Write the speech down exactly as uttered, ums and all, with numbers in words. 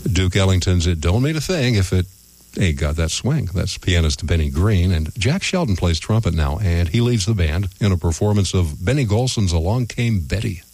Duke Ellington's It Don't Mean a Thing If It Ain't Got That Swing. That's pianist Benny Green, and Jack Sheldon plays trumpet now, and he leads the band in a performance of Benny Golson's Along Came Betty.